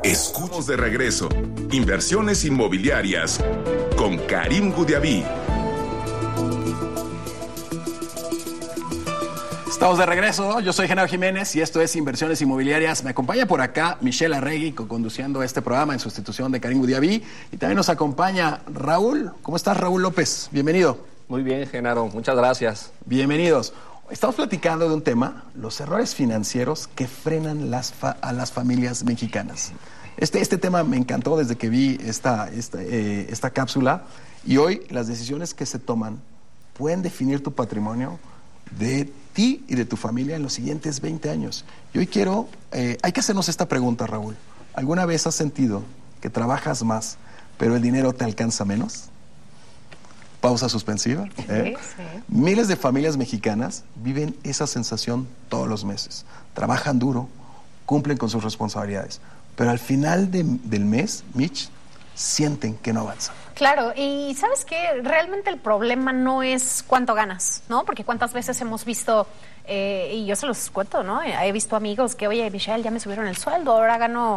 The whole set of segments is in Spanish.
Estamos de regreso. Inversiones inmobiliarias con Karim Goudiaby. Estamos de regreso, yo soy Genaro Jiménez y esto es Inversiones Inmobiliarias. Me acompaña por acá Michelle Arregui, conduciendo este programa en sustitución de Karim Goudiaby. Y también nos acompaña Raúl. ¿Cómo estás, Raúl López? Bienvenido. Muy bien, Genaro, muchas gracias. Bienvenidos. Estamos platicando de un tema, los errores financieros que frenan a las familias mexicanas. Este tema me encantó desde que vi esta cápsula, y hoy las decisiones que se toman pueden definir tu patrimonio de ti y de tu familia en los siguientes 20 años. Y hoy hay que hacernos esta pregunta, Raúl. ¿Alguna vez has sentido que trabajas más, pero el dinero te alcanza menos? Pausa suspensiva. Sí. Miles de familias mexicanas viven esa sensación todos los meses. Trabajan duro, cumplen con sus responsabilidades, pero al final del mes, Mitch, sienten que no avanzan. Claro, y ¿sabes qué? Realmente el problema no es cuánto ganas, ¿no? Porque cuántas veces hemos visto, y yo se los cuento, ¿no? He visto amigos que, oye, Michelle, ya me subieron el sueldo, ahora gano,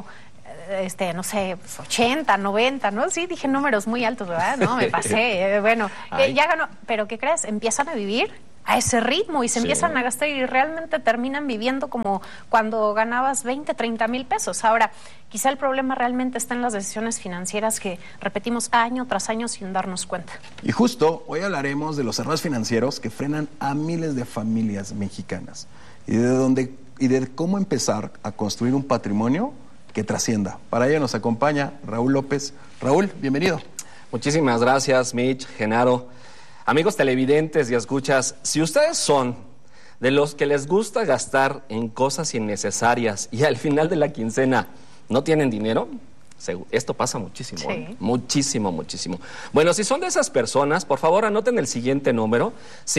no sé, 80, 90, ¿no? Sí, dije números muy altos, ¿verdad? No, me pasé, ya ganó, pero ¿qué crees? Empiezan a vivir a ese ritmo y se empiezan a gastar y realmente terminan viviendo como cuando ganabas 20, 30 mil pesos. Ahora, quizá el problema realmente está en las decisiones financieras que repetimos año tras año sin darnos cuenta. Y justo hoy hablaremos de los errores financieros que frenan a miles de familias mexicanas y de cómo empezar a construir un patrimonio que trascienda. Para ello nos acompaña Raúl López. Raúl, bienvenido. Muchísimas gracias, Mitch, Genaro. Amigos televidentes y escuchas, si ustedes son de los que les gusta gastar en cosas innecesarias y al final de la quincena no tienen dinero, esto pasa muchísimo, sí. Muchísimo. Bueno, si son de esas personas, por favor anoten el siguiente número,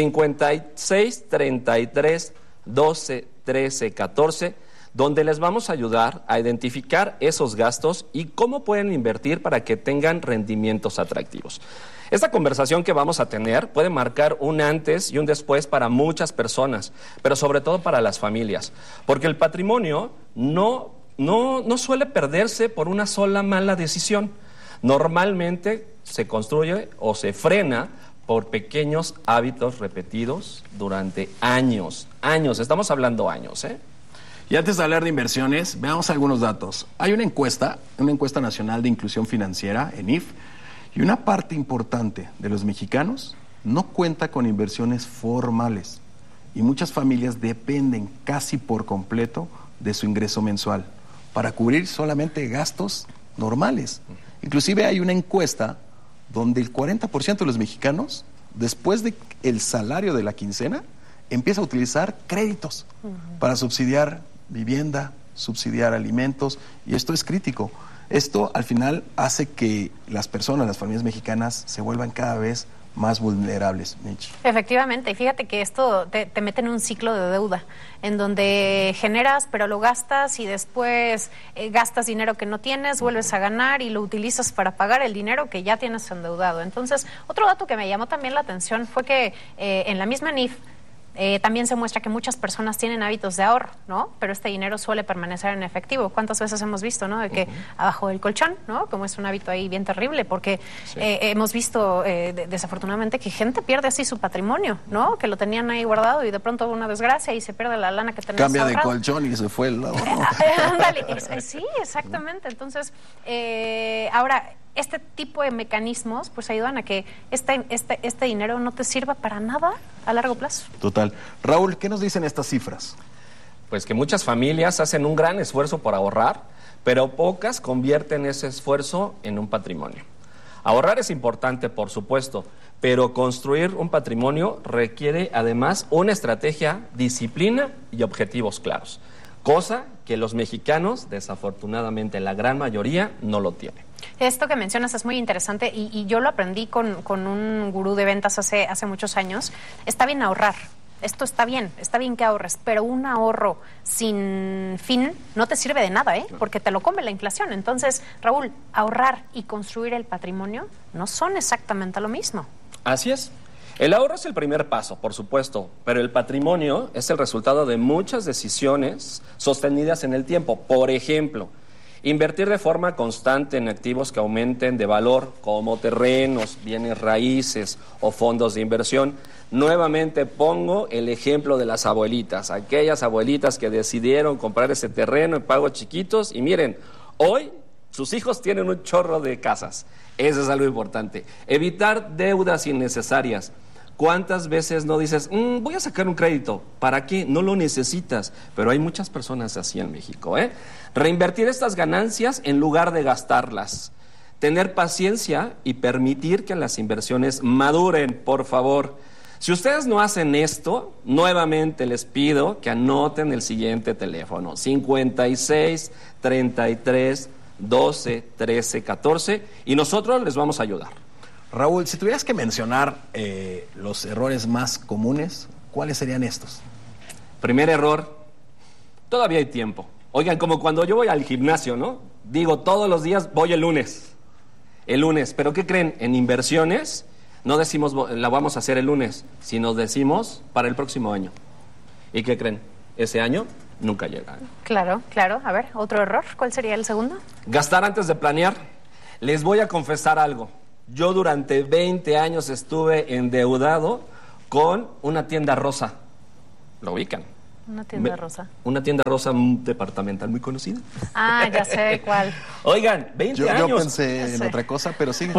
56 33 12 13 14, donde les vamos a ayudar a identificar esos gastos y cómo pueden invertir para que tengan rendimientos atractivos. Esta conversación que vamos a tener puede marcar un antes y un después para muchas personas, pero sobre todo para las familias, porque el patrimonio no suele perderse por una sola mala decisión. Normalmente se construye o se frena por pequeños hábitos repetidos durante años. Estamos hablando años, ¿eh? Y antes de hablar de inversiones, veamos algunos datos. Hay una encuesta nacional de inclusión financiera, ENIF, y una parte importante de los mexicanos no cuenta con inversiones formales. Y muchas familias dependen casi por completo de su ingreso mensual para cubrir solamente gastos normales. Inclusive hay una encuesta donde el 40% de los mexicanos, después del salario de la quincena, empieza a utilizar créditos para subsidiar vivienda, subsidiar alimentos, y esto es crítico. Esto al final hace que las familias mexicanas, se vuelvan cada vez más vulnerables, Mitch. Efectivamente, y fíjate que esto te mete en un ciclo de deuda, en donde generas, pero lo gastas y después gastas dinero que no tienes, vuelves a ganar y lo utilizas para pagar el dinero que ya tienes endeudado. Entonces, otro dato que me llamó también la atención fue que en la misma NIF, también se muestra que muchas personas tienen hábitos de ahorro, ¿no? Pero este dinero suele permanecer en efectivo. ¿Cuántas veces hemos visto, no? De que abajo del colchón, ¿no? Como es un hábito ahí bien terrible, porque hemos visto desafortunadamente que gente pierde así su patrimonio, ¿no? Que lo tenían ahí guardado y de pronto hubo una desgracia y se pierde la lana que tenías Cambia ahorrado. de colchón y se fue el ahorro. Ándale, sí, exactamente. Entonces, ahora, este tipo de mecanismos pues ayudan a que este dinero no te sirva para nada a largo plazo. Total. Raúl, ¿qué nos dicen estas cifras? Pues que muchas familias hacen un gran esfuerzo por ahorrar, pero pocas convierten ese esfuerzo en un patrimonio. Ahorrar es importante, por supuesto, pero construir un patrimonio requiere además una estrategia, disciplina y objetivos claros, cosa que los mexicanos, desafortunadamente la gran mayoría, no lo tienen. Esto que mencionas es muy interesante y yo lo aprendí con un gurú de ventas hace muchos años. Está bien ahorrar, esto está bien que ahorres, pero un ahorro sin fin no te sirve de nada, porque te lo come la inflación. Entonces, Raúl, ahorrar y construir el patrimonio no son exactamente lo mismo. Así es. El ahorro es el primer paso, por supuesto, pero el patrimonio es el resultado de muchas decisiones sostenidas en el tiempo. Por ejemplo, Invertir de forma constante en activos que aumenten de valor, como terrenos, bienes raíces o fondos de inversión. Nuevamente pongo el ejemplo de las abuelitas, aquellas abuelitas que decidieron comprar ese terreno en pagos chiquitos y miren, hoy sus hijos tienen un chorro de casas. Eso es algo importante. Evitar deudas innecesarias. ¿Cuántas veces no dices, voy a sacar un crédito? ¿Para qué? No lo necesitas. Pero hay muchas personas así en México, ¿eh? Reinvertir estas ganancias en lugar de gastarlas. Tener paciencia y permitir que las inversiones maduren, por favor. Si ustedes no hacen esto, nuevamente les pido que anoten el siguiente teléfono: 56 33 12 13 14 y nosotros les vamos a ayudar. Raúl, si tuvieras que mencionar los errores más comunes, ¿cuáles serían estos? Primer error, todavía hay tiempo. Oigan, como cuando yo voy al gimnasio, ¿no? Digo, todos los días voy el lunes. El lunes, ¿pero qué creen? En inversiones no decimos la vamos a hacer el lunes, sino decimos para el próximo año. ¿Y qué creen? Ese año nunca llega. Claro, claro. A ver, otro error. ¿Cuál sería el segundo? Gastar antes de planear. Les voy a confesar algo. Yo durante 20 años estuve endeudado con una tienda rosa. ¿Lo ubican? Una tienda rosa. Una tienda rosa departamental muy conocida. Ah, ya sé cuál. Oigan, 20 años. Yo pensé en otra cosa, pero sigue.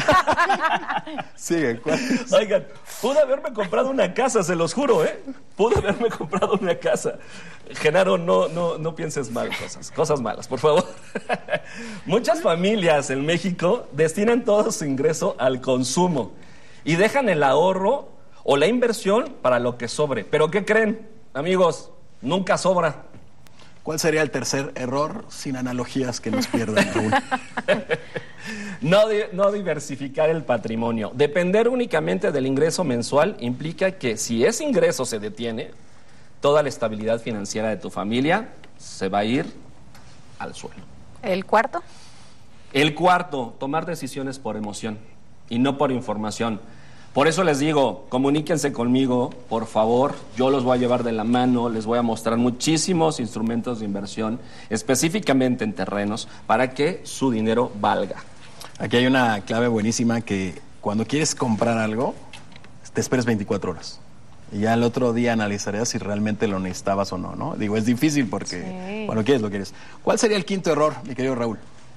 Sigue, ¿cuál? Oigan, pude haberme comprado una casa, se los juro, ¿eh? Pude haberme comprado una casa. Genaro, no pienses mal cosas malas, por favor. Muchas familias en México destinan todo su ingreso al consumo y dejan el ahorro o la inversión para lo que sobre. ¿Pero qué creen, amigos? Nunca sobra. ¿Cuál sería el tercer error sin analogías que nos pierdan, Raúl? No diversificar el patrimonio. Depender únicamente del ingreso mensual implica que si ese ingreso se detiene, toda la estabilidad financiera de tu familia se va a ir al suelo. ¿El cuarto? El cuarto, tomar decisiones por emoción y no por información. Por eso les digo, comuníquense conmigo, por favor. Yo los voy a llevar de la mano, les voy a mostrar muchísimos instrumentos de inversión, específicamente en terrenos, para que su dinero valga. Aquí hay una clave buenísima que cuando quieres comprar algo, te esperes 24 horas. Y ya el otro día analizarás si realmente lo necesitabas o no, ¿no? Digo, es difícil porque sí. Cuando quieres, lo quieres. ¿Cuál sería el quinto error, mi querido Raúl?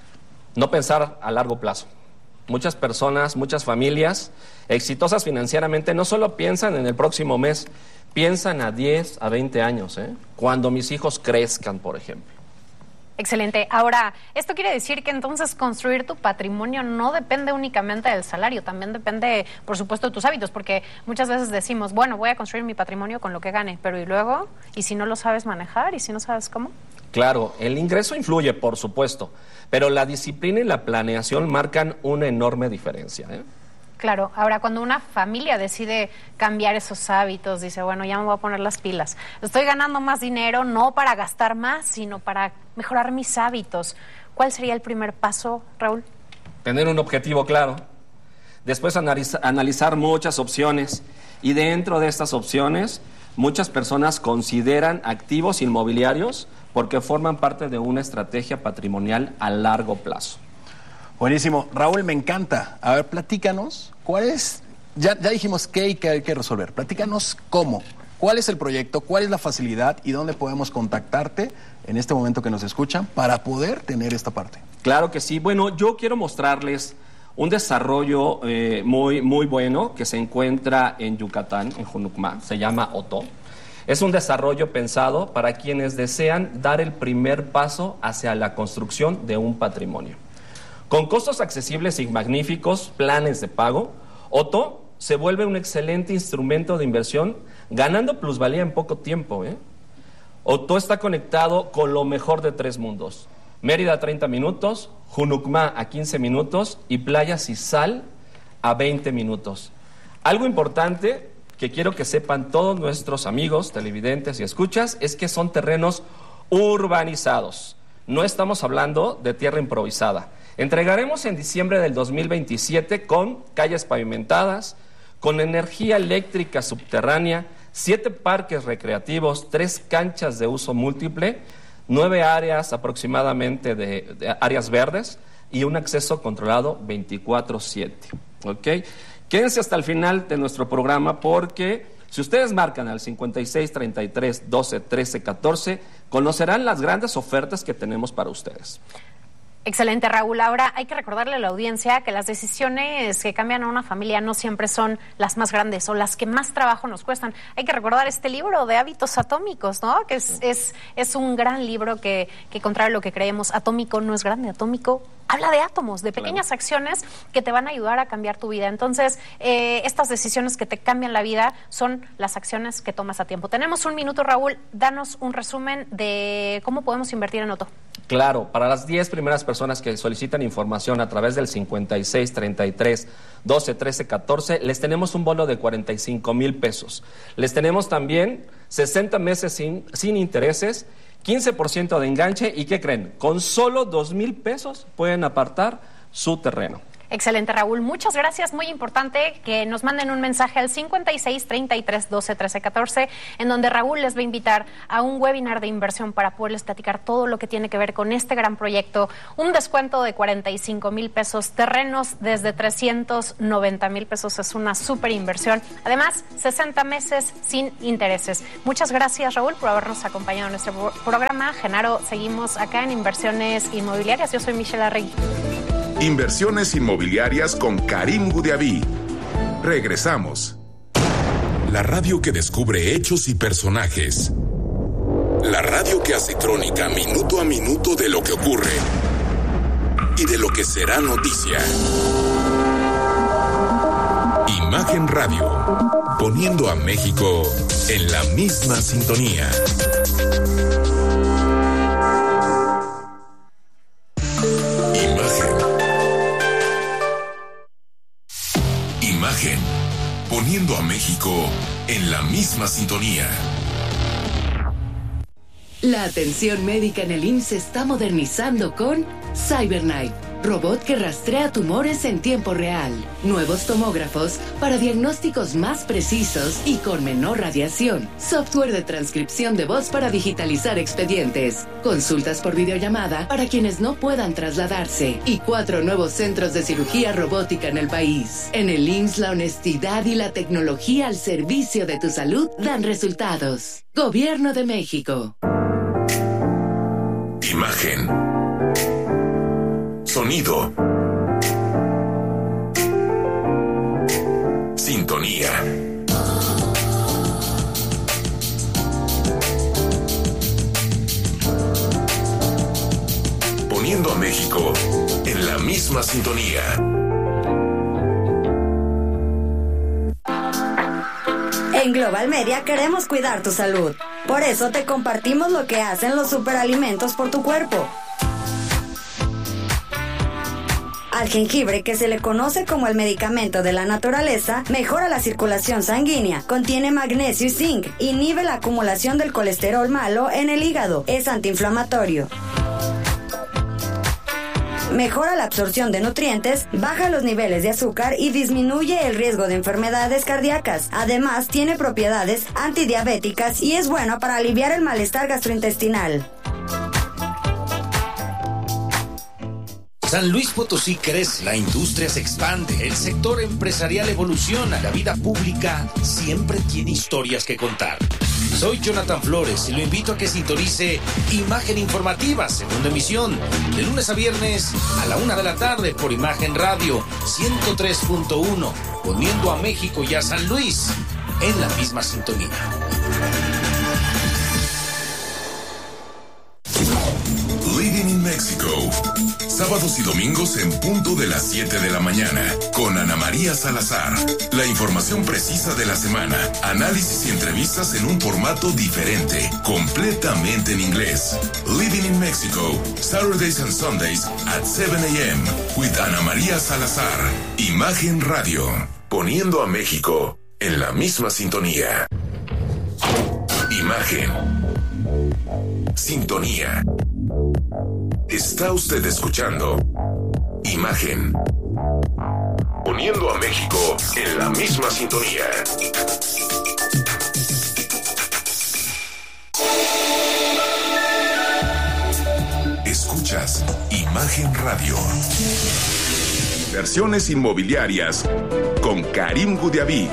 No pensar a largo plazo. Muchas personas, muchas familias exitosas financieramente no solo piensan en el próximo mes, piensan a 10, a 20 años, ¿eh? Cuando mis hijos crezcan, por ejemplo. Excelente. Ahora, esto quiere decir que entonces construir tu patrimonio no depende únicamente del salario, también depende, por supuesto, de tus hábitos, porque muchas veces decimos, bueno, voy a construir mi patrimonio con lo que gane, pero ¿y luego? ¿Y si no lo sabes manejar? ¿Y si no sabes cómo? Claro, el ingreso influye, por supuesto, pero la disciplina y la planeación marcan una enorme diferencia, ¿eh? Claro, ahora cuando una familia decide cambiar esos hábitos, dice, bueno, ya me voy a poner las pilas. Estoy ganando más dinero no para gastar más, sino para mejorar mis hábitos. ¿Cuál sería el primer paso, Raúl? Tener un objetivo claro. Después analizar muchas opciones. Y dentro de estas opciones, muchas personas consideran activos inmobiliarios porque forman parte de una estrategia patrimonial a largo plazo. Buenísimo. Raúl, me encanta. A ver, platícanos, ¿cuál es? Ya dijimos qué y qué hay que resolver. Platícanos cómo. ¿Cuál es el proyecto? ¿Cuál es la facilidad? ¿Y dónde podemos contactarte en este momento que nos escuchan para poder tener esta parte? Claro que sí. Bueno, yo quiero mostrarles un desarrollo muy bueno que se encuentra en Yucatán, en Junucmá. Se llama Otó. Es un desarrollo pensado para quienes desean dar el primer paso hacia la construcción de un patrimonio. Con costos accesibles y magníficos planes de pago, Otó se vuelve un excelente instrumento de inversión, ganando plusvalía en poco tiempo, ¿eh? Otó está conectado con lo mejor de 3 mundos. Mérida a 30 minutos, Junucmá a 15 minutos y Playa Sisal a 20 minutos. Algo importante que quiero que sepan todos nuestros amigos, televidentes y escuchas, es que son terrenos urbanizados. No estamos hablando de tierra improvisada. Entregaremos en diciembre del 2027 con calles pavimentadas, con energía eléctrica subterránea, 7 parques recreativos, 3 canchas de uso múltiple, 9 áreas aproximadamente de áreas verdes y un acceso controlado 24/7. ¿Ok? Quédense hasta el final de nuestro programa porque si ustedes marcan al 56 33 12 13 14, conocerán las grandes ofertas que tenemos para ustedes. Excelente, Raúl. Ahora hay que recordarle a la audiencia que las decisiones que cambian a una familia no siempre son las más grandes o las que más trabajo nos cuestan. Hay que recordar este libro de Hábitos Atómicos, ¿no? Que es un gran libro que contrario a lo que creemos, atómico no es grande, atómico habla de átomos, de pequeñas acciones que te van a ayudar a cambiar tu vida. Entonces, estas decisiones que te cambian la vida son las acciones que tomas a tiempo. Tenemos un minuto, Raúl. Danos un resumen de cómo podemos invertir en Otto. Claro, para las 10 primeras personas que solicitan información a través del 56 33 12 13 14, les tenemos un bono de 45,000 pesos. Les tenemos también 60 meses sin intereses, 15% de enganche y ¿qué creen? Con solo 2,000 pesos pueden apartar su terreno. Excelente, Raúl. Muchas gracias. Muy importante que nos manden un mensaje al 56 33 12 13 14, en donde Raúl les va a invitar a un webinar de inversión para poderles platicar todo lo que tiene que ver con este gran proyecto. Un descuento de 45,000 pesos, terrenos desde 390,000 pesos. Es una súper inversión. Además, 60 meses sin intereses. Muchas gracias, Raúl, por habernos acompañado en nuestro programa. Genaro, seguimos acá en Inversiones Inmobiliarias. Yo soy Michelle Arregui. Inversiones inmobiliarias con Karim Gudiaví. Regresamos. La radio que descubre hechos y personajes. La radio que hace crónica minuto a minuto de lo que ocurre y de lo que será noticia. Imagen Radio, poniendo a México en la misma sintonía. Imagen, poniendo a México en la misma sintonía. La atención médica en el IMSS se está modernizando con CyberKnife, robot que rastrea tumores en tiempo real. Nuevos tomógrafos para diagnósticos más precisos y con menor radiación. Software de transcripción de voz para digitalizar expedientes. Consultas por videollamada para quienes no puedan trasladarse. Y 4 nuevos centros de cirugía robótica en el país. En el IMSS, la honestidad y la tecnología al servicio de tu salud dan resultados. Gobierno de México. Imagen. Sonido. Sintonía. Poniendo a México en la misma sintonía. En Global Media queremos cuidar tu salud. Por eso te compartimos lo que hacen los superalimentos por tu cuerpo. Al jengibre, que se le conoce como el medicamento de la naturaleza, mejora la circulación sanguínea, contiene magnesio y zinc, inhibe la acumulación del colesterol malo en el hígado, es antiinflamatorio. Mejora la absorción de nutrientes, baja los niveles de azúcar y disminuye el riesgo de enfermedades cardíacas. Además, tiene propiedades antidiabéticas y es bueno para aliviar el malestar gastrointestinal. San Luis Potosí crece, la industria se expande, el sector empresarial evoluciona, la vida pública siempre tiene historias que contar. Soy Jonathan Flores y lo invito a que sintonice Imagen Informativa, segunda emisión, de lunes a viernes a la 1 de la tarde por Imagen Radio 103.1, poniendo a México y a San Luis en la misma sintonía. Living in Mexico. Sábados y domingos en punto de las 7 de la mañana, con Ana María Salazar. La información precisa de la semana, análisis y entrevistas en un formato diferente, completamente en inglés. Living in Mexico, Saturdays and Sundays at 7 a.m. with Ana María Salazar. Imagen Radio, poniendo a México en la misma sintonía. Imagen. Sintonía. Está usted escuchando Imagen, poniendo a México en la misma sintonía. Escuchas Imagen Radio. Inversiones inmobiliarias con Karim Gudiaby.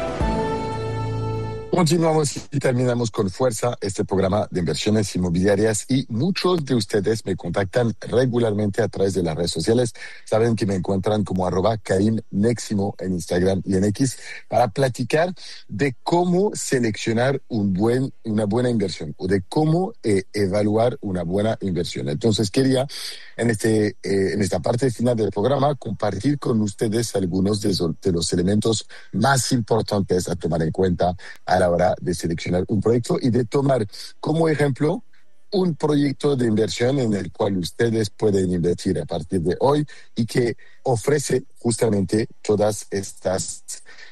Continuamos y terminamos con fuerza este programa de inversiones inmobiliarias y muchos de ustedes me contactan regularmente a través de las redes sociales. Saben que me encuentran como @KarimNeximo en Instagram y en X para platicar de cómo seleccionar una buena inversión o de cómo evaluar una buena inversión. Entonces quería en esta parte final del programa compartir con ustedes algunos de los elementos más importantes a tomar en cuenta a la hora de seleccionar un proyecto y de tomar como ejemplo un proyecto de inversión en el cual ustedes pueden invertir a partir de hoy y que ofrece justamente todas estas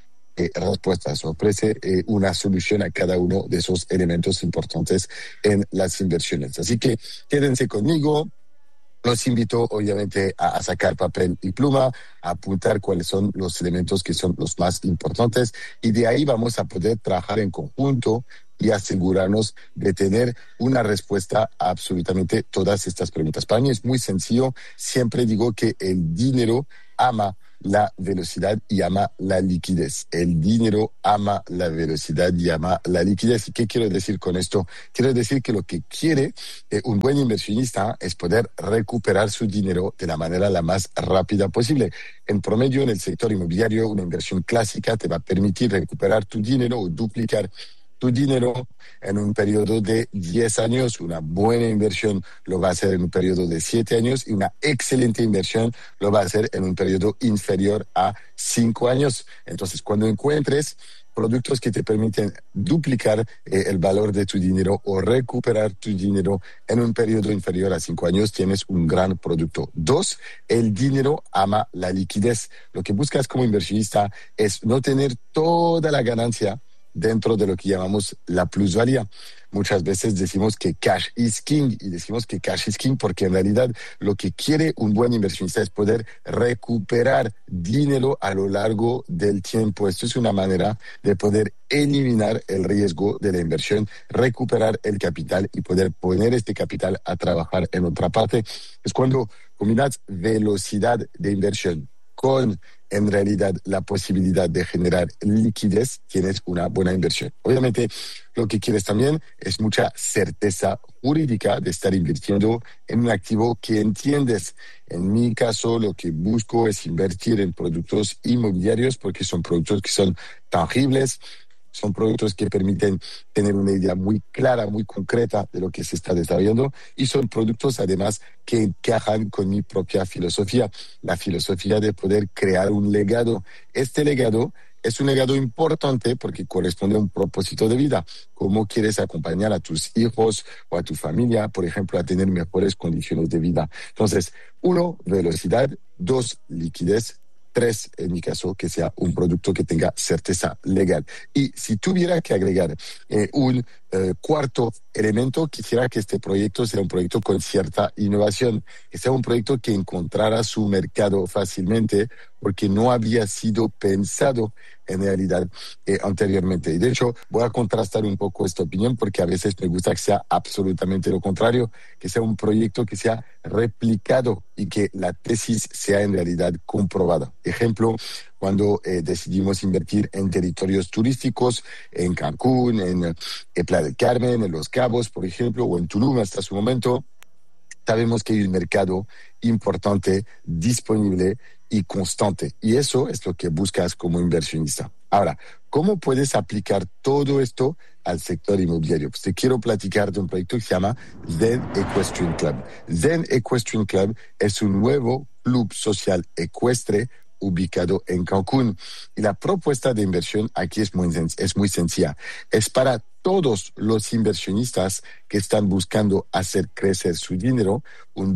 respuestas, ofrece una solución a cada uno de esos elementos importantes en las inversiones. Así que quédense conmigo. Los invito, obviamente, a sacar papel y pluma, a apuntar cuáles son los elementos que son los más importantes y de ahí vamos a poder trabajar en conjunto y asegurarnos de tener una respuesta a absolutamente todas estas preguntas. Para mí es muy sencillo. Siempre digo que el dinero ama la velocidad y ama la liquidez. El dinero ama la velocidad y ama la liquidez. ¿Y qué quiero decir con esto? Quiero decir que lo que quiere un buen inversionista es poder recuperar su dinero de la manera la más rápida posible. En promedio, en el sector inmobiliario, una inversión clásica te va a permitir recuperar tu dinero o duplicar tu dinero en un periodo de 10 años. Una buena inversión lo va a hacer en un periodo de 7 años y una excelente inversión lo va a hacer en un periodo inferior a 5 años. Entonces, cuando encuentres productos que te permiten duplicar el valor de tu dinero o recuperar tu dinero en un periodo inferior a 5 años, tienes un gran producto. 2, el dinero ama la liquidez. Lo que buscas como inversionista es no tener toda la ganancia dentro de lo que llamamos la plusvalía. Muchas veces decimos que cash is king y decimos que cash is king porque en realidad lo que quiere un buen inversionista es poder recuperar dinero a lo largo del tiempo. Esto es una manera de poder eliminar el riesgo de la inversión, recuperar el capital y poder poner este capital a trabajar en otra parte. Es cuando combinas velocidad de inversión con en realidad la posibilidad de generar liquidez, tienes una buena inversión. Obviamente, lo que quieres también es mucha certeza jurídica de estar invirtiendo en un activo que entiendes. En mi caso, lo que busco es invertir en productos inmobiliarios porque son productos que son tangibles, son productos que permiten tener una idea muy clara, muy concreta de lo que se está desarrollando y son productos además que encajan con mi propia filosofía, la filosofía de poder crear un legado. Este legado es un legado importante porque corresponde a un propósito de vida. ¿Cómo quieres acompañar a tus hijos o a tu familia, por ejemplo, a tener mejores condiciones de vida? Entonces, 1, velocidad, 2, liquidez, 3, en mi caso, que sea un producto que tenga certeza legal. Y si tuviera que agregar un cuarto elemento, quisiera que este proyecto sea un proyecto con cierta innovación, que sea un proyecto que encontrara su mercado fácilmente porque no había sido pensado en realidad anteriormente. Y de hecho, voy a contrastar un poco esta opinión porque a veces me gusta que sea absolutamente lo contrario, que sea un proyecto que sea replicado y que la tesis sea en realidad comprobada. Ejemplo, cuando decidimos invertir en territorios turísticos, en Cancún, en Playa del Carmen, en Los Cabos, por ejemplo, o en Tulum hasta su momento, sabemos que hay un mercado importante, disponible y constante. Y eso es lo que buscas como inversionista. Ahora, ¿cómo puedes aplicar todo esto al sector inmobiliario? Pues te quiero platicar de un proyecto que se llama Zen Equestrian Club. Zen Equestrian Club es un nuevo club social ecuestre ubicado en Cancún. Y la propuesta de inversión aquí es muy sencilla. Es para todos los inversionistas que están buscando hacer crecer su dinero un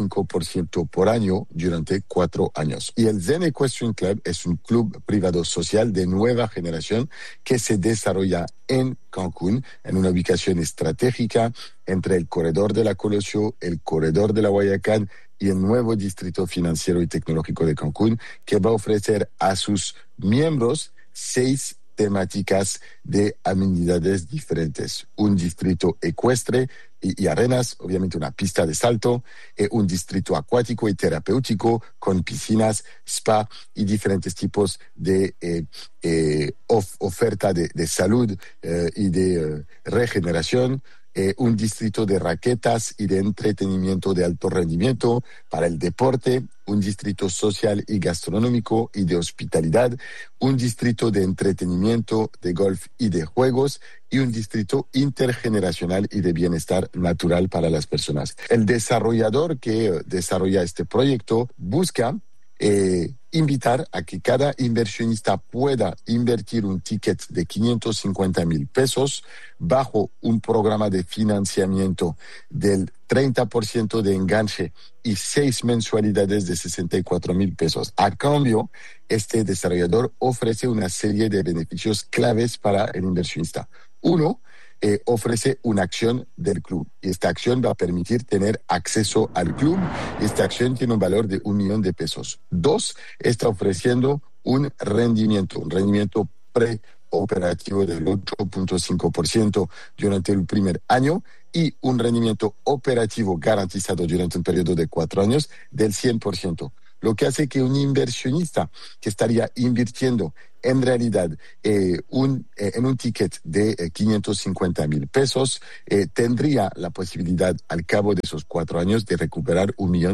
25% por año durante 4 años. Y el Zen Equestrian Club es un club privado social de nueva generación que se desarrolla en Cancún, en una ubicación estratégica entre el corredor de la Colosio, el corredor de la Guayacán y el nuevo distrito financiero y tecnológico de Cancún, que va a ofrecer a sus miembros 6 temáticas de amenidades diferentes. Un distrito ecuestre y arenas, obviamente una pista de salto, un distrito acuático y terapéutico con piscinas, spa y diferentes tipos de oferta de salud y de regeneración. Un distrito de raquetas y de entretenimiento de alto rendimiento para el deporte, un distrito social y gastronómico y de hospitalidad, un distrito de entretenimiento, de golf y de juegos, y un distrito intergeneracional y de bienestar natural para las personas. El desarrollador que desarrolla este proyecto busca invitar a que cada inversionista pueda invertir un ticket de 550,000 pesos bajo un programa de financiamiento del 30% de enganche y 6 mensualidades de 64,000 pesos. A cambio, este desarrollador ofrece una serie de beneficios claves para el inversionista. Uno, ofrece una acción del club. Y esta acción va a permitir tener acceso al club. Esta acción tiene un valor de 1 millón de pesos. 2, está ofreciendo un rendimiento preoperativo del 8.5% durante el primer año y un rendimiento operativo garantizado durante un periodo de 4 años del 100%. Lo que hace que un inversionista que estaría invirtiendo en realidad en un ticket de 550,000 pesos tendría la posibilidad al cabo de esos 4 años de recuperar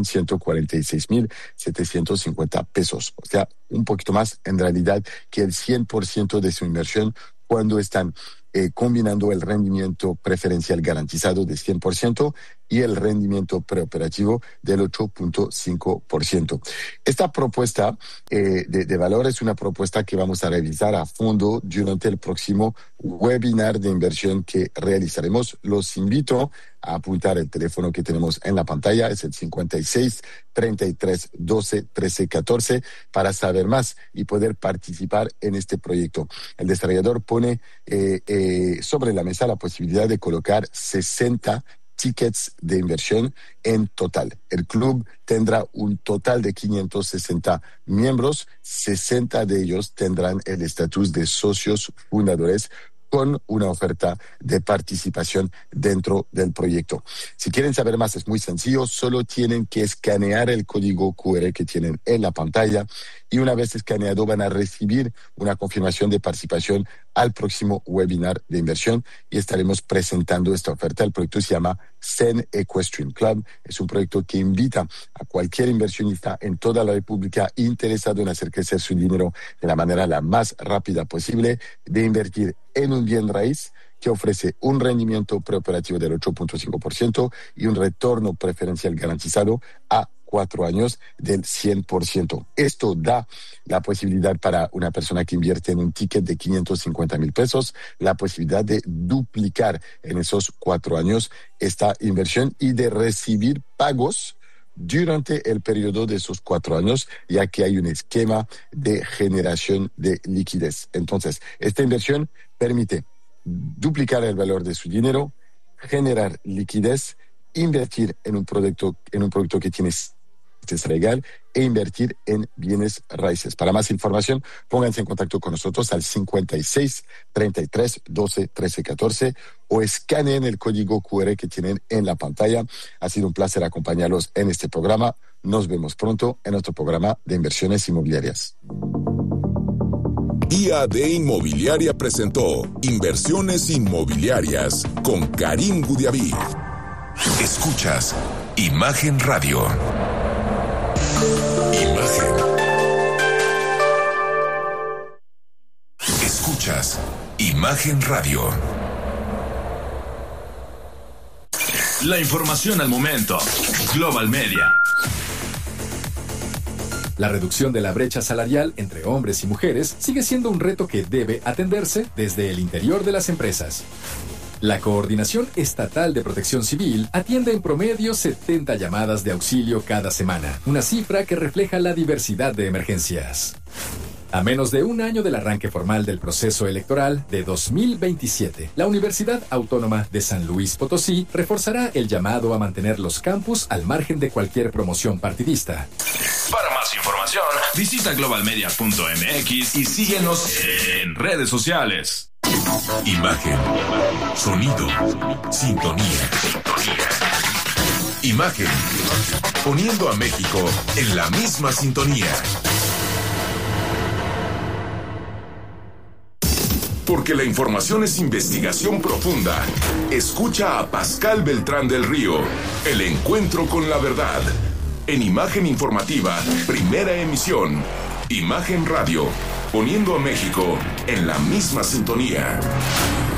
1,146,750 pesos. O sea, un poquito más en realidad que el 100% de su inversión cuando están combinando el rendimiento preferencial garantizado de 100% y el rendimiento preoperativo del 8.5%. Esta propuesta de valor es una propuesta que vamos a revisar a fondo durante el próximo webinar de inversión que realizaremos. Los invito a apuntar el teléfono que tenemos en la pantalla, es el 56 33 12 13 14, para saber más y poder participar en este proyecto. El desarrollador pone sobre la mesa la posibilidad de colocar 60 tickets de inversión en total. El club tendrá un total de 560 miembros, 60 de ellos tendrán el estatus de socios fundadores con una oferta de participación dentro del proyecto. Si quieren saber más, es muy sencillo, solo tienen que escanear el código QR que tienen en la pantalla y una vez escaneado van a recibir una confirmación de participación al próximo webinar de inversión y estaremos presentando esta oferta. El proyecto se llama Zen Equestrian Club. Es un proyecto que invita a cualquier inversionista en toda la República interesado en hacer crecer su dinero de la manera la más rápida posible, de invertir en un bien raíz que ofrece un rendimiento preoperativo del 8.5% y un retorno preferencial garantizado a 4 años del 100%. Esto da la posibilidad para una persona que invierte en un ticket de 550,000 pesos, la posibilidad de duplicar en esos 4 años esta inversión y de recibir pagos durante el periodo de esos 4 años, ya que hay un esquema de generación de liquidez. Entonces, esta inversión permite duplicar el valor de su dinero, generar liquidez, invertir en un producto que tiene legal e invertir en bienes raíces. Para más información, pónganse en contacto con nosotros al 56 33 12 13 14 o escaneen el código QR que tienen en la pantalla. Ha sido un placer acompañarlos en este programa. Nos vemos pronto en otro programa de inversiones inmobiliarias. IAD Inmobiliaria presentó Inversiones Inmobiliarias con Karim Gudiaví. Escuchas Imagen Radio. Imagen. Escuchas Imagen Radio. La información al momento. Global Media. La reducción de la brecha salarial entre hombres y mujeres sigue siendo un reto que debe atenderse desde el interior de las empresas. La Coordinación Estatal de Protección Civil atiende en promedio 70 llamadas de auxilio cada semana, una cifra que refleja la diversidad de emergencias. A menos de un año del arranque formal del proceso electoral de 2027, la Universidad Autónoma de San Luis Potosí reforzará el llamado a mantener los campus al margen de cualquier promoción partidista. Para más información, visita globalmedia.mx y síguenos en redes sociales. Imagen, sonido, sintonía. Imagen, poniendo a México en la misma sintonía. Porque la información es investigación profunda. Escucha a Pascal Beltrán del Río, El Encuentro con la Verdad. En Imagen Informativa, primera emisión. Imagen Radio, poniendo a México en la misma sintonía.